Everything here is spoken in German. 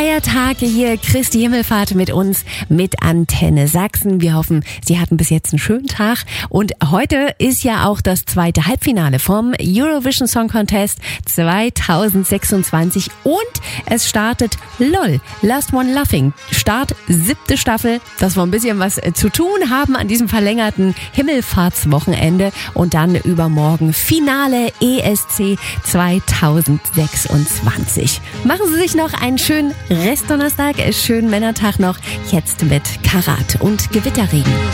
Feiertag hier, Christi Himmelfahrt mit uns, mit Antenne Sachsen. Wir hoffen, Sie hatten bis jetzt einen schönen Tag. Und heute ist ja auch das zweite Halbfinale vom Eurovision Song Contest 2026. Und es startet LOL, Last One Laughing. Start 7. Staffel, dass wir ein bisschen was zu tun haben an diesem verlängerten Himmelfahrtswochenende. Und dann übermorgen Finale ESC 2026. Machen Sie sich noch einen schönen Restdonnerstag, schönen Männertag noch, jetzt mit Karat und Gewitterregen.